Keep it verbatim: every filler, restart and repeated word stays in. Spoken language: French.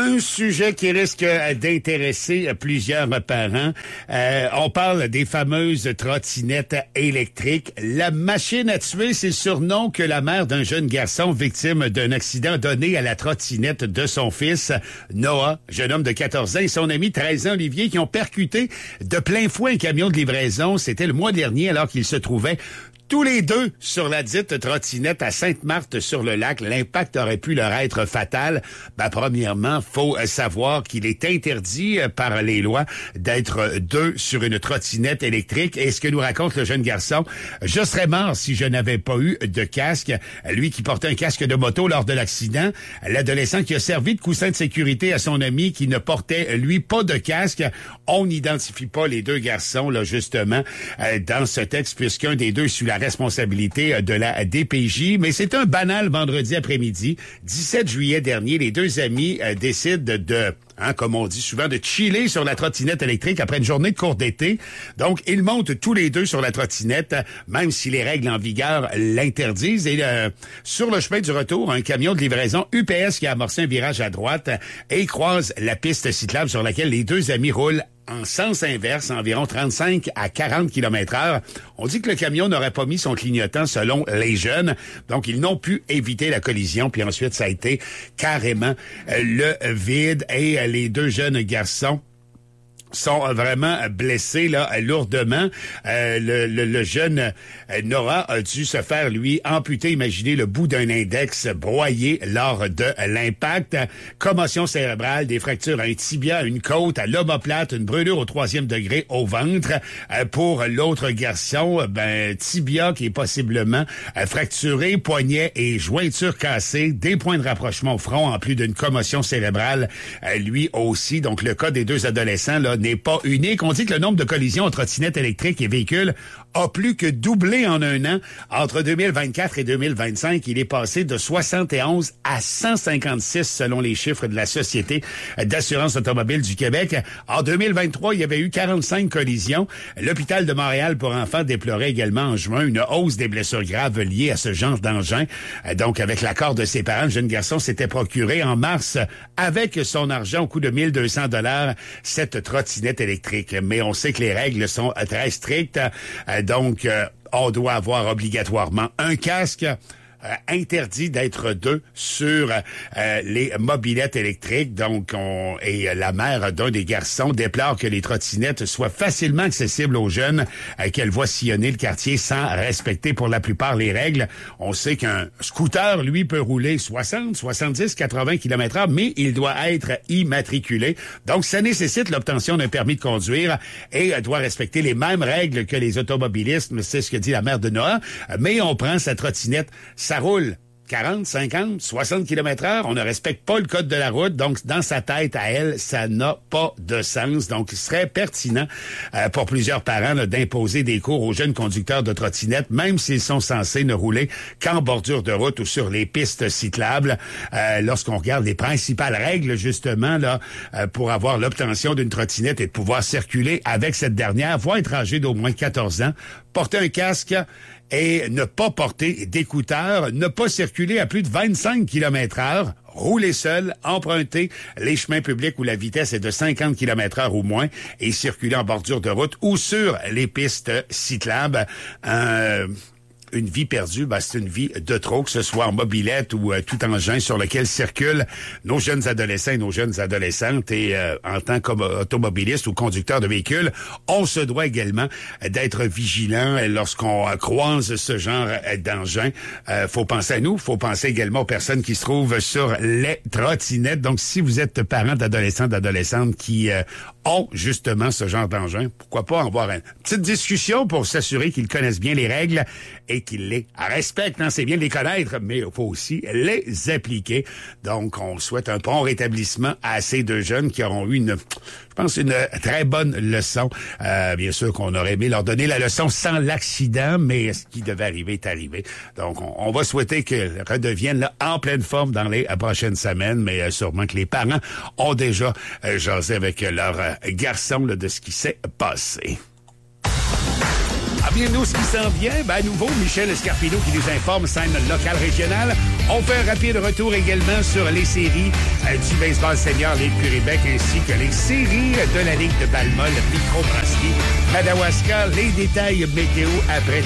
Un sujet qui risque d'intéresser plusieurs parents. Euh, on parle des fameuses trottinettes électriques. La machine à tuer, c'est le surnom que la mère d'un jeune garçon victime d'un accident a donné à la trottinette de son fils, Noah, jeune homme de quatorze ans, et son ami treize ans, Olivier, qui ont percuté de plein fouet un camion de livraison. C'était le mois dernier alors qu'ils se trouvaient tous les deux sur la dite trottinette à Sainte-Marthe-sur-le-Lac. L'impact aurait pu leur être fatal. Ben, premièrement, faut savoir qu'il est interdit par les lois d'être deux sur une trottinette électrique. Et ce que nous raconte le jeune garçon, je serais mort si je n'avais pas eu de casque. Lui qui portait un casque de moto lors de l'accident. L'adolescent qui a servi de coussin de sécurité à son ami qui ne portait, lui, pas de casque. On n'identifie pas les deux garçons, là, justement, dans ce texte, puisqu'un des deux suit la responsabilité de la D P J, mais c'est un banal vendredi après-midi, dix-sept juillet dernier, les deux amis euh, décident de, hein, comme on dit souvent, de chiller sur la trottinette électrique après une journée de cours d'été. Donc, ils montent tous les deux sur la trottinette, même si les règles en vigueur l'interdisent. Et euh, sur le chemin du retour, un camion de livraison U P S qui a amorcé un virage à droite et croise la piste cyclable sur laquelle les deux amis roulent en sens inverse, environ trente-cinq à quarante kilomètres heure. On dit que le camion n'aurait pas mis son clignotant selon les jeunes. Donc, ils n'ont pu éviter la collision. Puis ensuite, ça a été carrément le vide. Et les deux jeunes garçons sont vraiment blessés là lourdement. Euh, le, le, le jeune euh, Nora a dû se faire, lui, amputer, imaginez, le bout d'un index broyé lors de l'impact. Commotion cérébrale, des fractures à un tibia, à une côte, à l'omoplate, une brûlure au troisième degré au ventre. Euh, pour l'autre garçon, ben tibia qui est possiblement euh, fracturé, poignet et jointure cassée, des points de rapprochement au front, en plus d'une commotion cérébrale, euh, lui aussi. Donc, le cas des deux adolescents, là, n'est pas unique. On dit que le nombre de collisions entre trottinettes électriques et véhicules a plus que doublé en un an. Entre deux mille vingt-quatre et deux mille vingt-cinq, il est passé de soixante et onze à cent cinquante-six selon les chiffres de la Société d'assurance automobile du Québec. En deux mille vingt-trois, il y avait eu quarante-cinq collisions. L'hôpital de Montréal pour enfants déplorait également en juin une hausse des blessures graves liées à ce genre d'engin. Donc, avec l'accord de ses parents, le jeune garçon s'était procuré en mars, avec son argent au coût de mille deux cents dollars, cette trottinette électrique. Mais on sait que les règles sont très strictes. Donc, euh, on doit avoir obligatoirement un casque. Euh, interdit d'être deux sur euh, les mobylettes électriques. Donc, on, et la mère d'un des garçons déplore que les trottinettes soient facilement accessibles aux jeunes, euh, qu'elle voit sillonner le quartier sans respecter pour la plupart les règles. On sait qu'un scooter, lui, peut rouler soixante, soixante-dix, quatre-vingts kilomètres heure, mais il doit être immatriculé. Donc, ça nécessite l'obtention d'un permis de conduire et euh, doit respecter les mêmes règles que les automobilistes. C'est ce que dit la mère de Noah. Mais on prend sa trottinette, ça roule quarante, cinquante, soixante kilomètres heure. On ne respecte pas le code de la route. Donc, dans sa tête, à elle, ça n'a pas de sens. Donc, il serait pertinent euh, pour plusieurs parents là, d'imposer des cours aux jeunes conducteurs de trottinettes, même s'ils sont censés ne rouler qu'en bordure de route ou sur les pistes cyclables. Euh, lorsqu'on regarde les principales règles, justement, là, euh, pour avoir l'obtention d'une trottinette et de pouvoir circuler avec cette dernière, faut être âgé d'au moins quatorze ans, porter un casque et ne pas porter d'écouteurs, ne pas circuler à plus de vingt-cinq kilomètres heure, rouler seul, emprunter les chemins publics où la vitesse est de cinquante kilomètres heure ou moins et circuler en bordure de route ou sur les pistes cyclables. Euh, Une vie perdue, ben, c'est une vie de trop, que ce soit en mobilette ou euh, tout engin sur lequel circulent nos jeunes adolescents et nos jeunes adolescentes. Et euh, en tant qu'automobiliste ou conducteur de véhicule, on se doit également d'être vigilant lorsqu'on croise ce genre d'engin. Euh, faut penser à nous, faut penser également aux personnes qui se trouvent sur les trottinettes. Donc, si vous êtes parent d'adolescents, d'adolescentes qui euh, ont justement ce genre d'engin, pourquoi pas avoir une petite discussion pour s'assurer qu'ils connaissent bien les règles et qu'ils les respectent. Hein? C'est bien de les connaître, mais il faut aussi les appliquer. Donc, on souhaite un bon rétablissement à ces deux jeunes qui auront eu une, je pense, une très bonne leçon. Euh, bien sûr qu'on aurait aimé leur donner la leçon sans l'accident, mais ce qui devait arriver est arrivé. Donc, on, on va souhaiter qu'ils redeviennent là, en pleine forme dans les prochaines semaines, mais euh, sûrement que les parents ont déjà euh, jasé avec leur euh, garçon là, de ce qui s'est passé. Ah bien, nous, ce qui s'en vient, ben, à nouveau, Michel Escarpino qui nous informe, scène locale, régionale. On fait un rapide retour également sur les séries euh, du baseball senior Ligue Québec ainsi que les séries de la Ligue de Balmol, microbrasserie, Madawaska, les détails météo après